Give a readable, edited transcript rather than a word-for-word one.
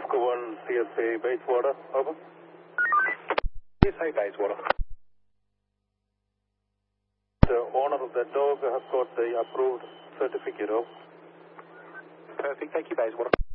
Oscar 1 CSA Bayswater, over. CSA Bayswater. The owner of that dog has got the approved certificate of. Perfect, thank you, Bayswater.